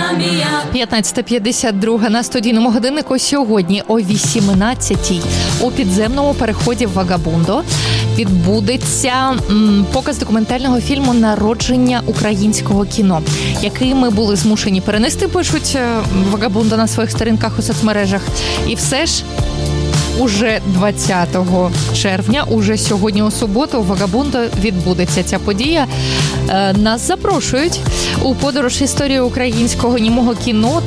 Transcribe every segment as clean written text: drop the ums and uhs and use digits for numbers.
15:52 на студійному годиннику. Сьогодні о 18:00 у підземному переході Вагабундо відбудеться показ документального фільму «Народження українського кіно», який ми були змушені перенести, пишуть Вагабундо на своїх сторінках у соцмережах. І все ж уже 20 червня, уже сьогодні у суботу, у Вагабундо відбудеться ця подія. Нас запрошують у подорож історії українського німого кіно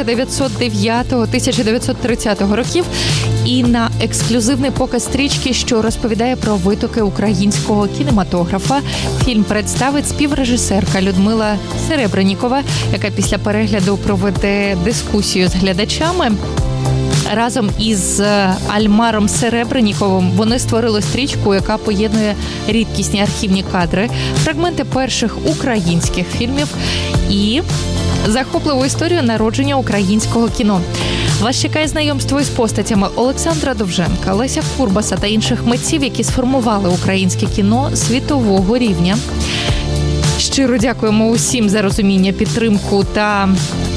1909-1930 років і на ексклюзивний показ стрічки, що розповідає про витоки українського кінематографа. Фільм представить співрежисерка Людмила Серебренікова, яка після перегляду проведе дискусію з глядачами. Разом із Альмаром Серебреніковим вони створили стрічку, яка поєднує рідкісні архівні кадри, фрагменти перших українських фільмів і захопливу історію народження українського кіно. Вас чекає знайомство із постатями Олександра Довженка, Леся Курбаса та інших митців, які сформували українське кіно світового рівня. Щиро дякуємо усім за розуміння, підтримку та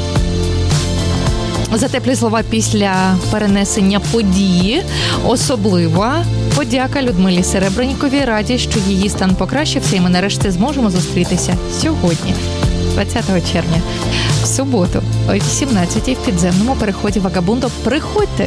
за теплі слова після перенесення події. Особлива подяка Людмилі Серебреніковій. Раді, що її стан покращився, і ми нарешті зможемо зустрітися сьогодні, 20 червня, в суботу, о 18:00 в підземному переході Вагабундо. Приходьте!